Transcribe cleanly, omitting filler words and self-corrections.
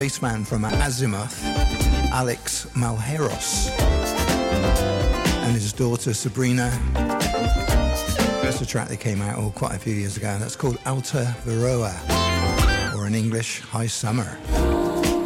bassman from Azimuth, Alex Malheiros, and his daughter Sabrina. That's a track that came out quite a few years ago. That's called Alta Veroa, or in English, High Summer.